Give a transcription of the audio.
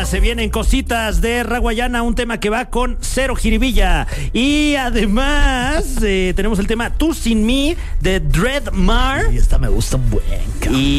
Se vienen cositas de Raguayana, un tema que va con cero jiribilla. Y además tenemos el tema Tú Sin Mí de Dreadmar. Y esta me gusta un buen, cabrón. Y